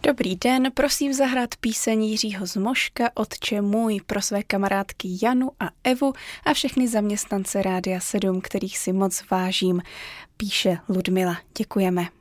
Dobrý den, prosím zahrát píseň Jiřího Zmoška Otče můj pro své kamarádky Janu a Evu a všechny zaměstnance Rádia 7, kterých si moc vážím, píše Ludmila. Děkujeme.